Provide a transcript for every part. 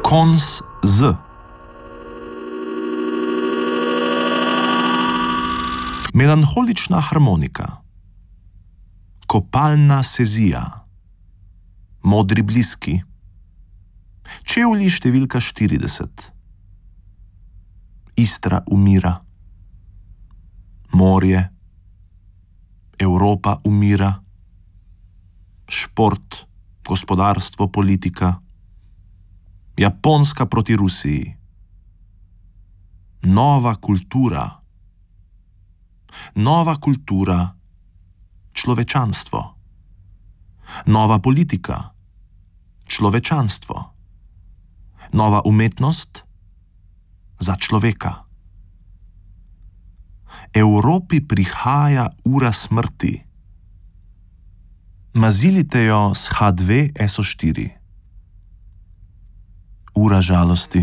Konz z. Melanholična harmonika. Kopalna sezija. Modri bliski. Čevlji številka 40. Istra umira. Morje. Evropa umira. Šport, gospodarstvo, politika. Japonska proti Rusiji. Nova kultura. Nova kultura, človečanstvo. Nova politika, človečanstvo. Nova umetnost, za človeka. Evropi prihaja ura smrti. Mazilite jo s H2SO4. Ura žalosti.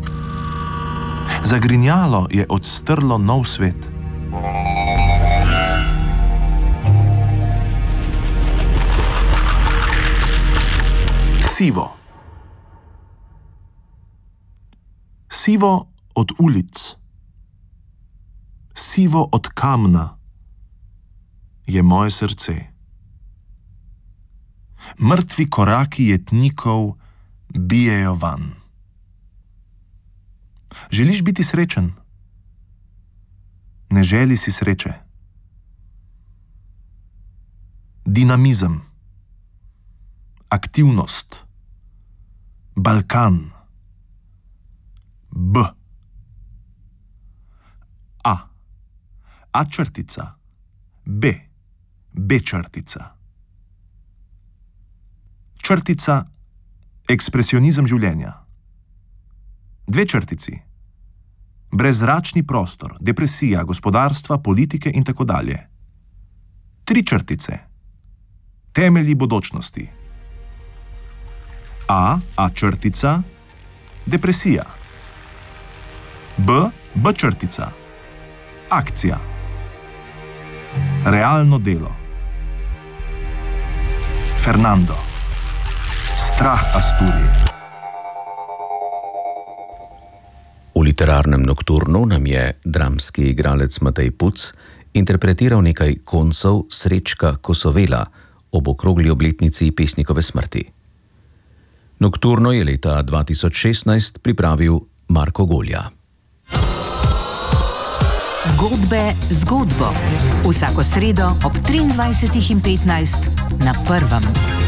Zagrinjalo je odstrlo nov svet. Sivo. Sivo od ulic. Sivo od kamna je moje srce. Mrtvi koraki jetnikov bijejo van. Želiš biti srečen? Ne želi si sreče. Dinamizem. Aktivnost. Balkan. B. A črtica. B črtica. Črtica. Ekspresionizem življenja. Dve črtici. Brezračni prostor, depresija, gospodarstva, politike in tako dalje. Tri črtice. Temelji bodočnosti. A črtica, depresija. B črtica, akcija. Realno delo. Fernando. Strah Asturije. V literarnem nokturnu nam je dramski igralec Matej Puc interpretiral nekaj koncov Srečka Kosovela ob okrogli obletnici pesnikove smrti. Nokturno je leta 2016 pripravil Marko Golja. Godbe zgodbo. Vsako sredo ob 23:15 na Prvem.